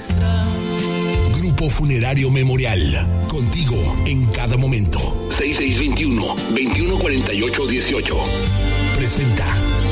Grupo Funerario Memorial, contigo en cada momento. 6621-214818. Presenta.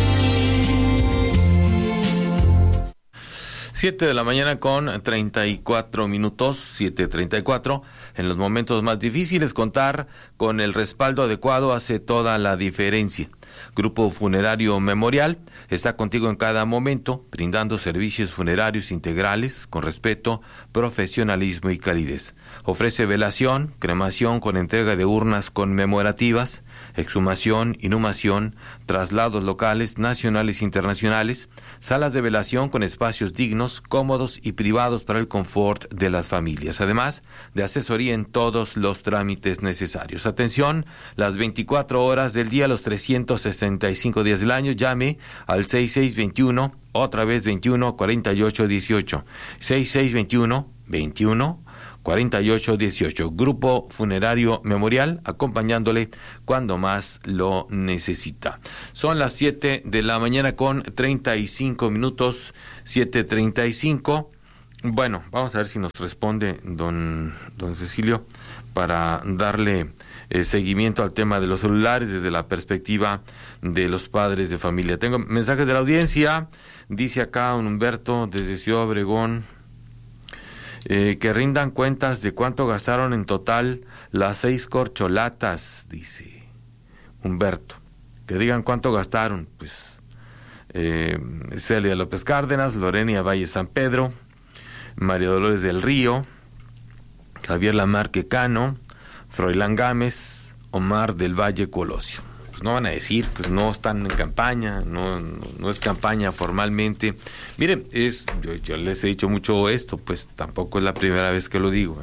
7 de la mañana con 34 minutos, 7:34. En los momentos más difíciles, contar con el respaldo adecuado hace toda la diferencia. Grupo Funerario Memorial está contigo en cada momento, brindando servicios funerarios integrales con respeto, profesionalismo y calidez. Ofrece velación, cremación con entrega de urnas conmemorativas, exhumación, inhumación, traslados locales, nacionales e internacionales, salas de velación con espacios dignos, cómodos y privados para el confort de las familias, además de asesoría en todos los trámites necesarios. Atención, las 24 horas del día, los 365 días del año. Llame al 6621, otra vez 21 48 18, 6621 21 48 18. Grupo Funerario Memorial, acompañándole cuando más lo necesita. Son las 7 de la mañana con 35 minutos, 7:35. Bueno, vamos a ver si nos responde don Cecilio para darle seguimiento al tema de los celulares desde la perspectiva de los padres de familia. Tengo mensajes de la audiencia. Dice acá un Humberto desde Ciudad Obregón, que rindan cuentas de cuánto gastaron en total las 6 corcholatas, dice Humberto. Que digan cuánto gastaron, pues. Celia López Cárdenas, Lorenia Valle San Pedro, María Dolores del Río, Javier Lamarque Cano, Froilán Gámez, Omar del Valle Colosio. Pues no van a decir, pues no están en campaña, no es campaña formalmente. Miren, yo les he dicho mucho esto, pues tampoco es la primera vez que lo digo,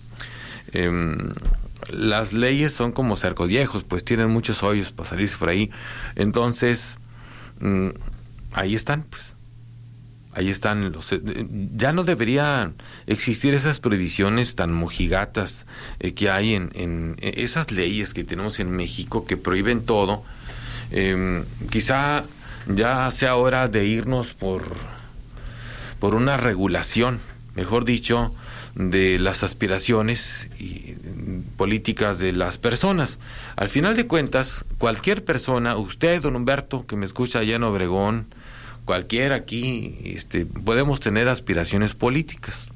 las leyes son como cercos viejos, pues tienen muchos hoyos para salirse por ahí. Entonces, ahí están, pues. Ahí están ya no deberían existir esas prohibiciones tan mojigatas que hay en esas leyes que tenemos en México que prohíben todo. Quizá ya sea hora de irnos por una regulación, mejor dicho, de las aspiraciones y políticas de las personas. Al final de cuentas, cualquier persona, usted, don Humberto, que me escucha allá en Obregón, cualquiera aquí, podemos tener aspiraciones políticas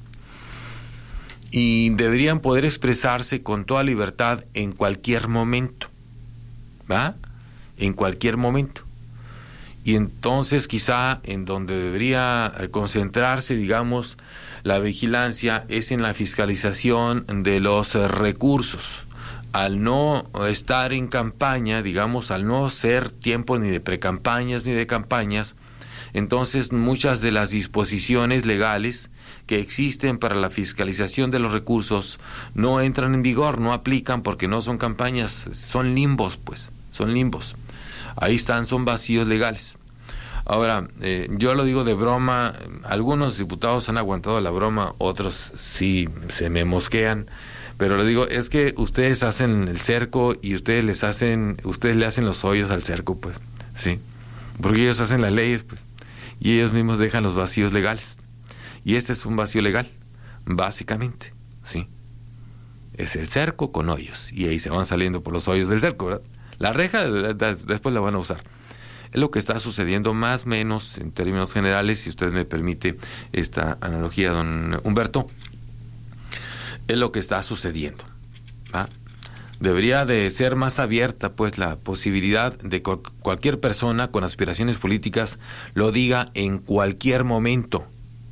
y deberían poder expresarse con toda libertad en cualquier momento, ¿va? En cualquier momento. Y entonces quizá en donde debería concentrarse, digamos, la vigilancia es en la fiscalización de los recursos. Al no estar en campaña, digamos, al no ser tiempo ni de precampañas ni de campañas, entonces muchas de las disposiciones legales que existen para la fiscalización de los recursos no entran en vigor, no aplican porque no son campañas, son limbos, pues, son limbos. Ahí están, son vacíos legales. Ahora, yo lo digo de broma, algunos diputados han aguantado la broma, otros sí se me mosquean, pero le digo, es que ustedes hacen el cerco y ustedes le hacen los hoyos al cerco, pues, sí, porque ellos hacen las leyes, pues, y ellos mismos dejan los vacíos legales. Y este es un vacío legal, básicamente, sí. Es el cerco con hoyos, y ahí se van saliendo por los hoyos del cerco, ¿verdad? La reja después la van a usar. Es lo que está sucediendo más o menos en términos generales, si usted me permite esta analogía, don Humberto. Es lo que está sucediendo, ¿va? Debería de ser más abierta, pues, la posibilidad de que cualquier persona con aspiraciones políticas lo diga en cualquier momento,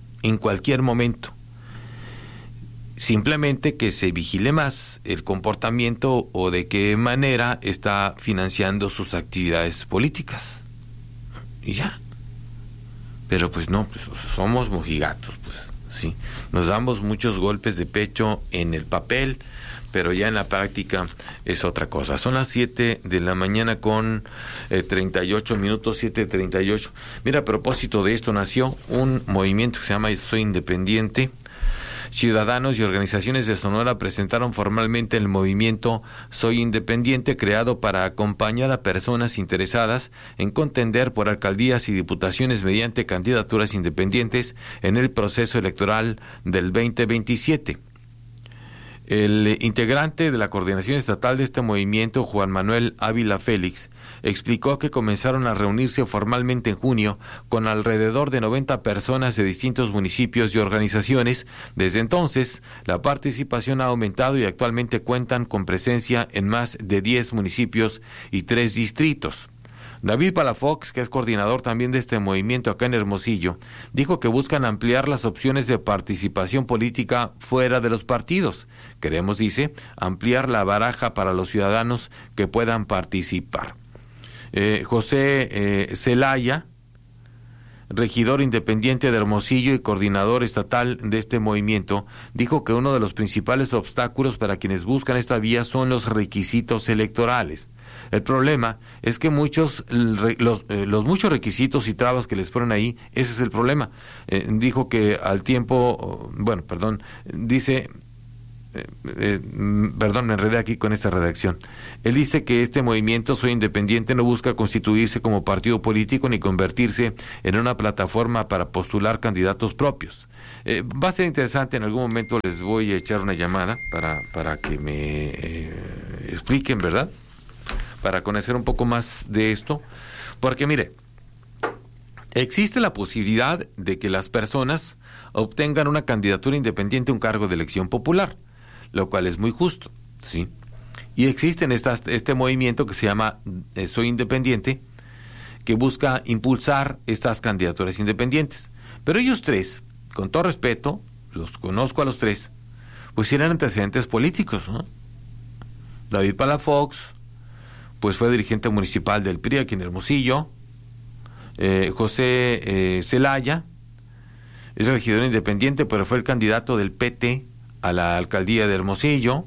Simplemente que se vigile más el comportamiento o de qué manera está financiando sus actividades políticas. Y ya. Pero pues no, pues somos mojigatos, pues, sí. Nos damos muchos golpes de pecho en el papel, pero ya en la práctica es otra cosa. Son las 7 de la mañana con 38 minutos, 7:38. Mira, a propósito de esto, nació un movimiento que se llama Soy Independiente, ciudadanos y organizaciones de Sonora presentaron formalmente el movimiento Soy Independiente, creado para acompañar a personas interesadas en contender por alcaldías y diputaciones mediante candidaturas independientes en el proceso electoral del 2027. El integrante de la coordinación estatal de este movimiento, Juan Manuel Ávila Félix, explicó que comenzaron a reunirse formalmente en junio con alrededor de 90 personas de distintos municipios y organizaciones. Desde entonces, la participación ha aumentado y actualmente cuentan con presencia en más de 10 municipios y 3 distritos. David Palafox, que es coordinador también de este movimiento acá en Hermosillo, dijo que buscan ampliar las opciones de participación política fuera de los partidos. Queremos, dice, ampliar la baraja para los ciudadanos que puedan participar. José Zelaya, regidor independiente de Hermosillo y coordinador estatal de este movimiento, dijo que uno de los principales obstáculos para quienes buscan esta vía son los requisitos electorales. El problema es que los muchos requisitos y trabas que les ponen ahí, ese es el problema. Dijo que al tiempo, dice... me enredé aquí con esta redacción. Él dice que este movimiento Soy Independiente no busca constituirse como partido político ni convertirse en una plataforma para postular candidatos propios. Va a ser interesante, en algún momento les voy a echar una llamada para que me expliquen, ¿verdad? Para conocer un poco más de esto, porque mire, existe la posibilidad de que las personas obtengan una candidatura independiente a un cargo de elección popular, lo cual es muy justo, ¿sí? Y existe este movimiento que se llama Soy Independiente, que busca impulsar estas candidaturas independientes. Pero ellos tres, con todo respeto, los conozco a los tres, pues tienen antecedentes políticos, ¿no? David Palafox, pues fue dirigente municipal del PRI aquí en Hermosillo. José Zelaya es regidor independiente, pero fue el candidato del PT a la alcaldía de Hermosillo.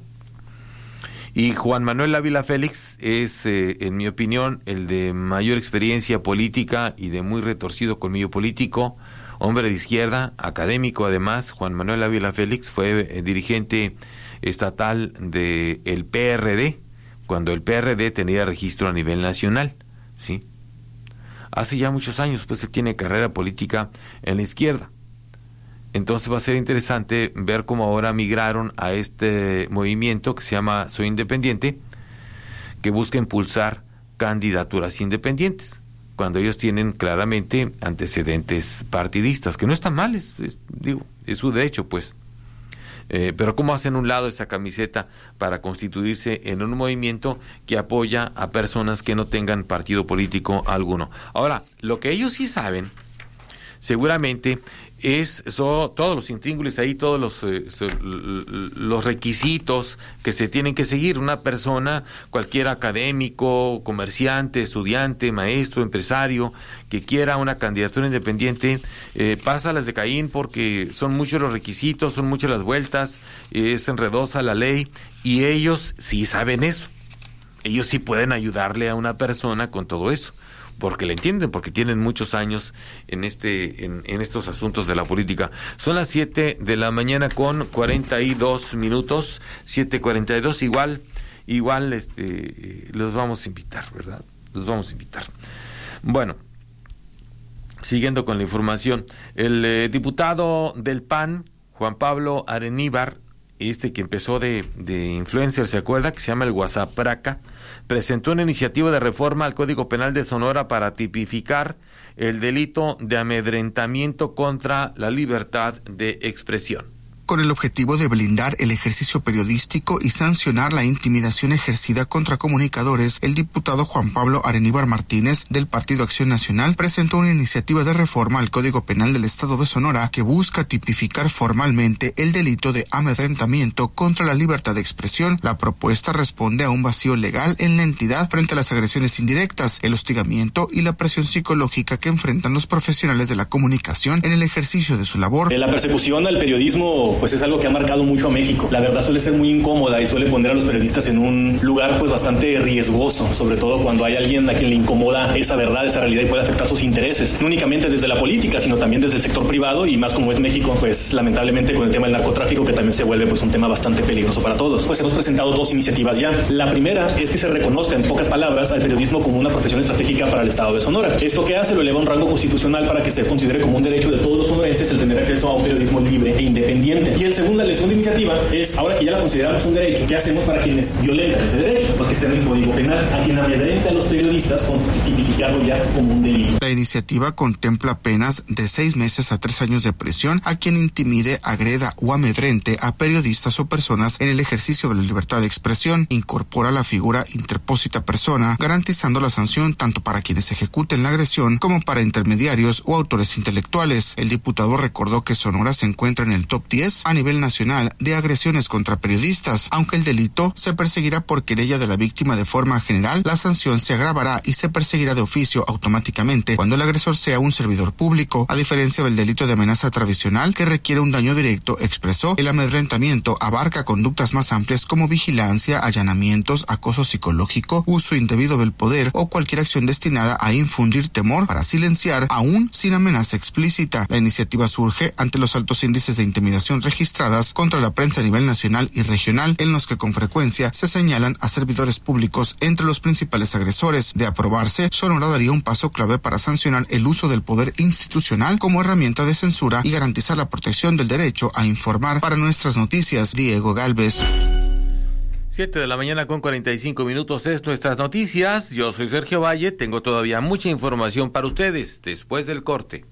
Y Juan Manuel Ávila Félix es, en mi opinión, el de mayor experiencia política y de muy retorcido colmillo político, hombre de izquierda, académico además. Juan Manuel Ávila Félix fue dirigente estatal del PRD, cuando el PRD tenía registro a nivel nacional, ¿sí? Hace ya muchos años, pues él tiene carrera política en la izquierda. Entonces va a ser interesante ver cómo ahora migraron a este movimiento que se llama Soy Independiente, que busca impulsar candidaturas independientes, cuando ellos tienen claramente antecedentes partidistas, que no están mal, es su derecho, pues. Pero cómo hacen un lado esa camiseta para constituirse en un movimiento que apoya a personas que no tengan partido político alguno. Ahora, lo que ellos sí saben, seguramente, todos los intríngulis ahí, todos los requisitos que se tienen que seguir. Una persona, cualquier académico, comerciante, estudiante, maestro, empresario, que quiera una candidatura independiente, pasa a las de Caín, porque son muchos los requisitos, son muchas las vueltas, es enredosa la ley, y ellos sí saben eso. Ellos sí pueden ayudarle a una persona con todo eso, porque le entienden, porque tienen muchos años en estos asuntos de la política. Son las 7 de la mañana con 42 minutos, 7:42, igual los vamos a invitar, ¿verdad? Los vamos a invitar. Bueno, siguiendo con la información, el diputado del PAN, Juan Pablo Areníbar, que empezó de influencer, ¿se acuerda? Que se llama el WhatsAppraca, presentó una iniciativa de reforma al Código Penal de Sonora para tipificar el delito de amedrentamiento contra la libertad de expresión. Con el objetivo de blindar el ejercicio periodístico y sancionar la intimidación ejercida contra comunicadores, el diputado Juan Pablo Areníbar Martínez, del Partido Acción Nacional, presentó una iniciativa de reforma al Código Penal del Estado de Sonora que busca tipificar formalmente el delito de amedrentamiento contra la libertad de expresión. La propuesta responde a un vacío legal en la entidad frente a las agresiones indirectas, el hostigamiento y la presión psicológica que enfrentan los profesionales de la comunicación en el ejercicio de su labor. La persecución al periodismo periodismo pues es algo que ha marcado mucho a México. La verdad suele ser muy incómoda y suele poner a los periodistas en un lugar pues bastante riesgoso, sobre todo cuando hay alguien a quien le incomoda esa verdad, esa realidad y puede afectar sus intereses, no únicamente desde la política, sino también desde el sector privado y más como es México, pues lamentablemente con el tema del narcotráfico, que también se vuelve pues un tema bastante peligroso para todos. Pues hemos presentado 2 iniciativas ya. La primera es que se reconozca en pocas palabras al periodismo como una profesión estratégica para el estado de Sonora. ¿Esto qué hace? Lo eleva a un rango constitucional para que se considere como un derecho de todos los sonorenses el tener acceso a un periodismo libre e independiente. Y la segunda iniciativa es, ahora que ya la consideramos un derecho, ¿qué hacemos para quienes violentan ese derecho? Pues que esté en el Código Penal. A quien amedrente a los periodistas, con tipificarlo ya como un delito. La iniciativa contempla penas de 6 meses a 3 años de prisión a quien intimide, agreda o amedrente a periodistas o personas en el ejercicio de la libertad de expresión. Incorpora la figura interpósita persona, garantizando la sanción tanto para quienes ejecuten la agresión como para intermediarios o autores intelectuales. El diputado recordó que Sonora se encuentra en el top 10 a nivel nacional de agresiones contra periodistas. Aunque el delito se perseguirá por querella de la víctima de forma general, la sanción se agravará y se perseguirá de oficio automáticamente cuando el agresor sea un servidor público. A diferencia del delito de amenaza tradicional, que requiere un daño directo, expresó, el amedrentamiento abarca conductas más amplias como vigilancia, allanamientos, acoso psicológico, uso indebido del poder o cualquier acción destinada a infundir temor para silenciar, aún sin amenaza explícita. La iniciativa surge ante los altos índices de intimidación registradas contra la prensa a nivel nacional y regional, en los que con frecuencia se señalan a servidores públicos entre los principales agresores. De aprobarse, Sonora daría un paso clave para sancionar el uso del poder institucional como herramienta de censura y garantizar la protección del derecho a informar. Para Nuestras Noticias, Diego Gálvez. 7 de la mañana con 45 minutos es Nuestras Noticias. Yo soy Sergio Valle. Tengo todavía mucha información para ustedes después del corte.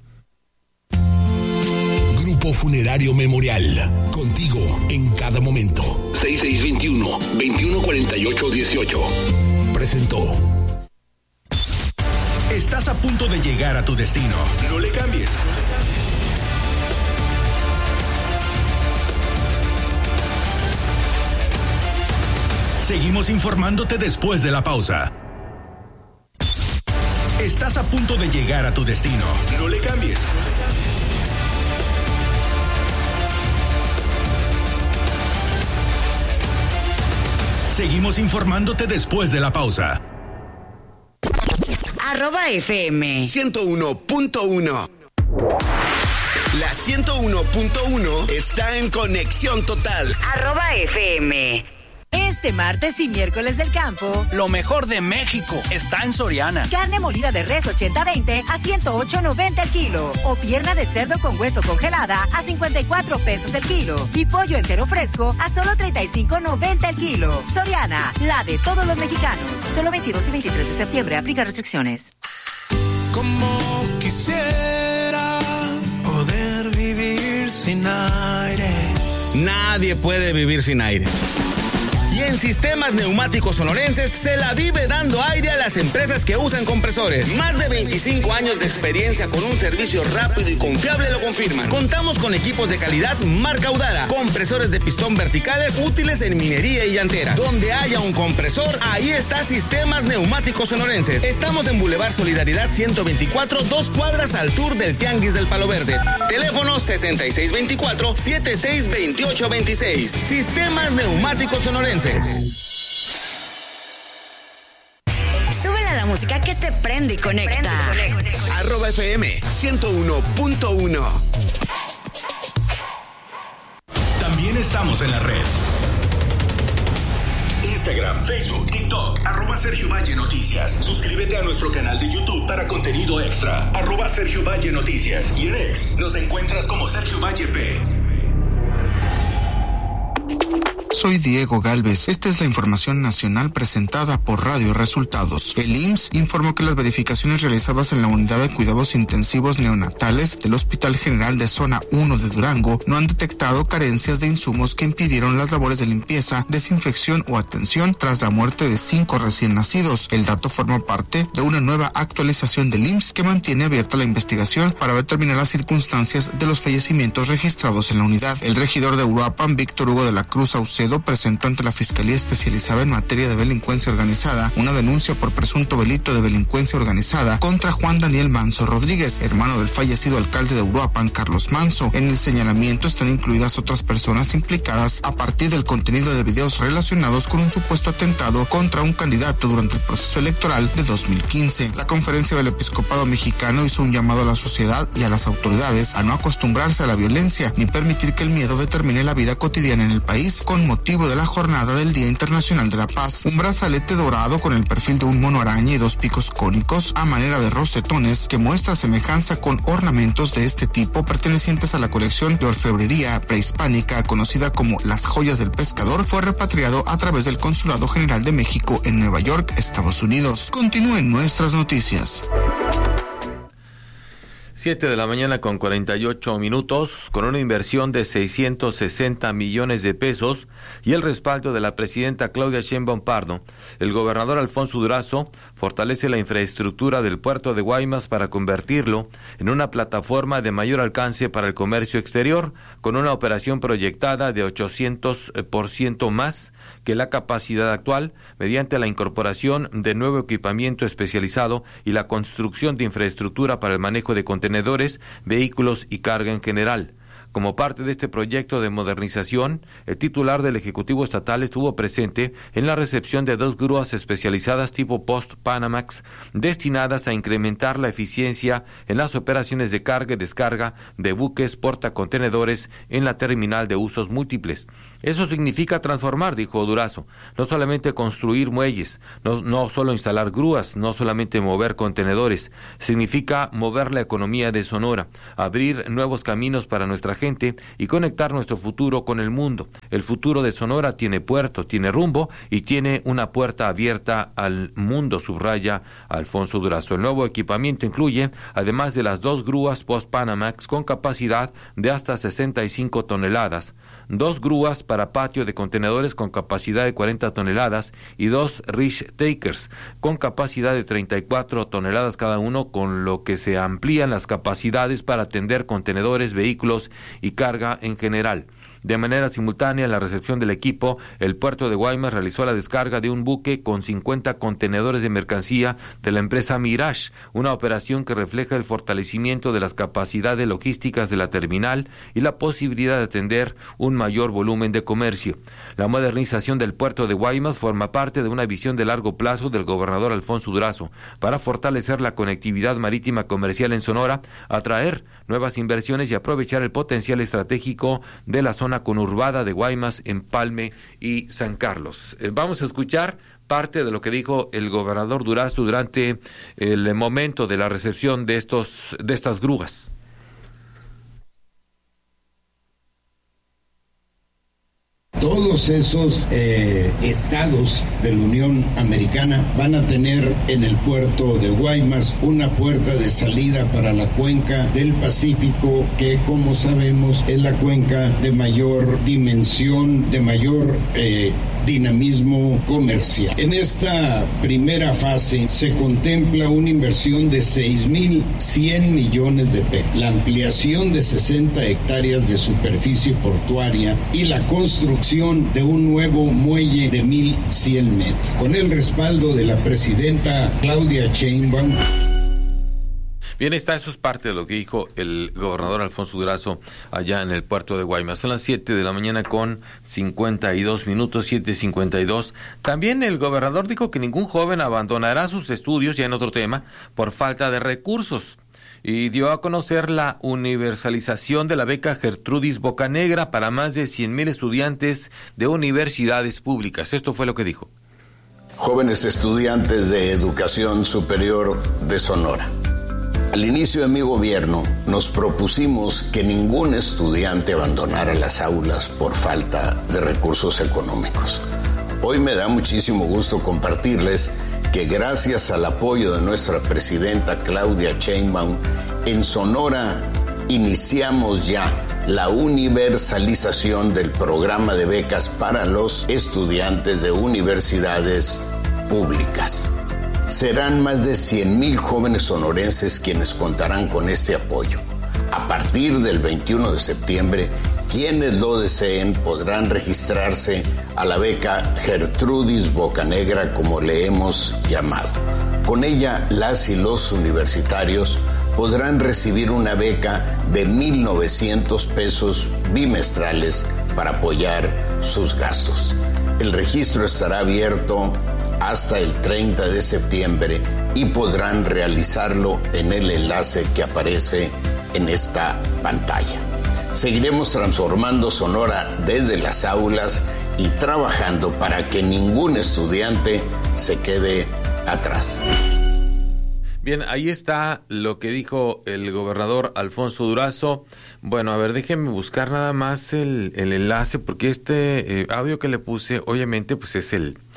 Grupo Funerario Memorial. Contigo en cada momento. 6621-2148-18. Presentó. Estás a punto de llegar a tu destino. No le cambies. Seguimos informándote después de la pausa. Estás a punto de llegar a tu destino. No le cambies. Seguimos informándote después de la pausa. @FM 101.1. La 101.1 está en conexión total. @FM. Este martes y miércoles del campo, lo mejor de México está en Soriana. Carne molida de res 80-20 a 108.90 el kilo. O pierna de cerdo con hueso congelada a 54 pesos el kilo. Y pollo entero fresco a solo 35.90 el kilo. Soriana, la de todos los mexicanos. Solo 22 y 23 de septiembre. Aplica restricciones. Como quisiera poder vivir sin aire. Nadie puede vivir sin aire. Y en Sistemas Neumáticos Sonorenses se la vive dando aire a las empresas que usan compresores. Más de 25 años de experiencia con un servicio rápido y confiable lo confirman. Contamos con equipos de calidad marca Audara, compresores de pistón verticales útiles en minería y llantera. Donde haya un compresor, ahí está Sistemas Neumáticos Sonorenses. Estamos en Boulevard Solidaridad 124, 2 cuadras al sur del Tianguis del Palo Verde. Teléfono 6624-762826. Sistemas Neumáticos Sonorenses. Súbele a la música que te prende y conecta. @FM 101.1. También estamos en la red. Instagram, Facebook, TikTok, @Sergio Valle Noticias. Suscríbete a nuestro canal de YouTube para contenido extra. @Sergio Valle Noticias. Y en X nos encuentras como Sergio Valle P. Soy Diego Gálvez. Esta es la información nacional presentada por Radio Resultados. El IMSS informó que las verificaciones realizadas en la unidad de cuidados intensivos neonatales del Hospital General de Zona 1 de Durango no han detectado carencias de insumos que impidieron las labores de limpieza, desinfección o atención tras la muerte de 5 recién nacidos. El dato forma parte de una nueva actualización del IMSS que mantiene abierta la investigación para determinar las circunstancias de los fallecimientos registrados en la unidad. El regidor de Uruapan, Víctor Hugo de la Cruz Auxilio, Saucedo presentó ante la Fiscalía Especializada en Materia de Delincuencia Organizada una denuncia por presunto delito de delincuencia organizada contra Juan Daniel Manso Rodríguez, hermano del fallecido alcalde de Uruapan, Carlos Manso. En el señalamiento están incluidas otras personas implicadas a partir del contenido de videos relacionados con un supuesto atentado contra un candidato durante el proceso electoral de 2015. La Conferencia del Episcopado Mexicano hizo un llamado a la sociedad y a las autoridades a no acostumbrarse a la violencia ni permitir que el miedo determine la vida cotidiana en el país con motivo de la jornada del Día Internacional de la Paz. Un brazalete dorado con el perfil de un mono araña y dos picos cónicos a manera de rosetones que muestra semejanza con ornamentos de este tipo pertenecientes a la colección de orfebrería prehispánica conocida como las joyas del pescador fue repatriado a través del Consulado General de México en Nueva York, Estados Unidos. Continúen nuestras noticias. 7 de la mañana con 48 minutos, con una inversión de 660 millones de pesos y el respaldo de la presidenta Claudia Sheinbaum Pardo, el gobernador Alfonso Durazo fortalece la infraestructura del puerto de Guaymas para convertirlo en una plataforma de mayor alcance para el comercio exterior, con una operación proyectada de 800% más que la capacidad actual, mediante la incorporación de nuevo equipamiento especializado y la construcción de infraestructura para el manejo de contenedores, vehículos y carga en general. Como parte de este proyecto de modernización, el titular del Ejecutivo Estatal estuvo presente en la recepción de 2 grúas especializadas tipo Post-Panamax destinadas a incrementar la eficiencia en las operaciones de carga y descarga de buques portacontenedores en la terminal de usos múltiples. Eso significa transformar, dijo Durazo, no solamente construir muelles, no solo instalar grúas, no solamente mover contenedores, significa mover la economía de Sonora, abrir nuevos caminos para nuestra gente y conectar nuestro futuro con el mundo. El futuro de Sonora tiene puerto, tiene rumbo y tiene una puerta abierta al mundo, subraya Alfonso Durazo. El nuevo equipamiento incluye, además de las 2 grúas Post-Panamax con capacidad de hasta 65 toneladas, 2 grúas para patio de contenedores con capacidad de 40 toneladas y 2 Reach Takers con capacidad de 34 toneladas cada uno, con lo que se amplían las capacidades para atender contenedores, vehículos y carga en general. De manera simultánea, en la recepción del equipo, el puerto de Guaymas realizó la descarga de un buque con 50 contenedores de mercancía de la empresa Mirage, una operación que refleja el fortalecimiento de las capacidades logísticas de la terminal y la posibilidad de atender un mayor volumen de comercio. La modernización del puerto de Guaymas forma parte de una visión de largo plazo del gobernador Alfonso Durazo para fortalecer la conectividad marítima comercial en Sonora, atraer nuevas inversiones y aprovechar el potencial estratégico de la zona conurbada de Guaymas, Empalme y San Carlos. Vamos a escuchar parte de lo que dijo el gobernador Durazo durante el momento de la recepción de estas grúas. Todos esos estados de la Unión Americana van a tener en el puerto de Guaymas una puerta de salida para la cuenca del Pacífico, que, como sabemos, es la cuenca de mayor dimensión, de mayor dinamismo comercial. En esta primera fase se contempla una inversión de 6.100 millones de pesos, la ampliación de 60 hectáreas de superficie portuaria y la construcción de un nuevo muelle de 1.100 metros. Con el respaldo de la presidenta Claudia Sheinbaum. Bien, eso es parte de lo que dijo el gobernador Alfonso Durazo allá en el puerto de Guaymas. Son las 7 de la mañana con 52 minutos, 7:52. También el gobernador dijo que ningún joven abandonará sus estudios, ya en otro tema, por falta de recursos. Y dio a conocer la universalización de la beca Gertrudis Bocanegra para más de 100,000 estudiantes de universidades públicas. Esto fue lo que dijo. Jóvenes estudiantes de educación superior de Sonora. Al inicio de mi gobierno nos propusimos que ningún estudiante abandonara las aulas por falta de recursos económicos. Hoy me da muchísimo gusto compartirles que gracias al apoyo de nuestra presidenta Claudia Sheinbaum, en Sonora iniciamos ya la universalización del programa de becas para los estudiantes de universidades públicas. Serán más de 100,000 jóvenes sonorenses quienes contarán con este apoyo. A partir del 21 de septiembre, Quienes lo deseen podrán registrarse a la beca Gertrudis Bocanegra, como le hemos llamado. Con ella, las y los universitarios podrán recibir una beca de 1,900 pesos bimestrales para apoyar sus gastos. El registro estará abierto hasta el 30 de septiembre y podrán realizarlo en el enlace que aparece en esta pantalla. Seguiremos transformando Sonora desde las aulas y trabajando para que ningún estudiante se quede atrás. Bien, ahí está lo que dijo el gobernador Alfonso Durazo. Bueno, a ver, déjenme buscar nada más el enlace, porque este audio que le puse, obviamente, pues es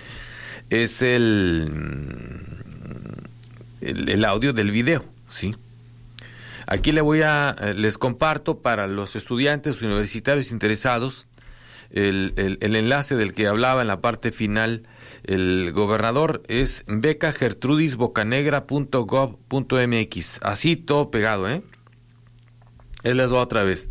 el audio del video, ¿sí? Aquí les comparto para los estudiantes universitarios interesados el enlace del que hablaba en la parte final el gobernador. Es becagertrudisbocanegra.gov.mx, así todo pegado, Él les va otra vez.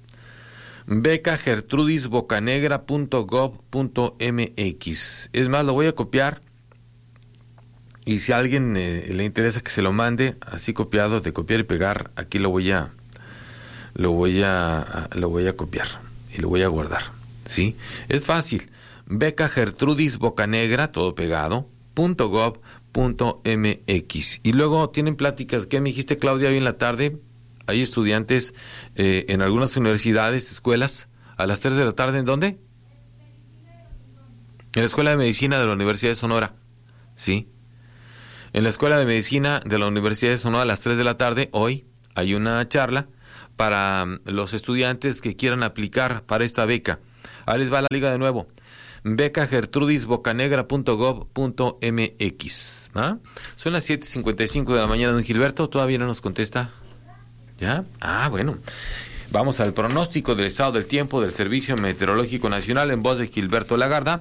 becagertrudisbocanegra.gov.mx. Es más, lo voy a copiar, y si a alguien le interesa que se lo mande así copiado, de copiar y pegar, aquí lo voy a copiar y lo voy a guardar, ¿sí? Es fácil. becagertrudisbocanegra, todo pegado, .gov.mx. Y luego tienen pláticas. ¿Qué me dijiste, Claudia, hoy en la tarde? Hay estudiantes en algunas universidades, escuelas, a las 3 de la tarde. ¿En dónde? En la Escuela de Medicina de la Universidad de Sonora, ¿sí? En la Escuela de Medicina de la Universidad de Sonora a las 3 de la tarde, hoy, hay una charla para los estudiantes que quieran aplicar para esta beca. Ahí les va la liga de nuevo. becagertrudisbocanegra.gov.mx. ¿Ah? Son las 7:55 de la mañana, don Gilberto. ¿Todavía no nos contesta? ¿Ya? Bueno. Vamos al pronóstico del estado del tiempo del Servicio Meteorológico Nacional en voz de Gilberto Lagarda.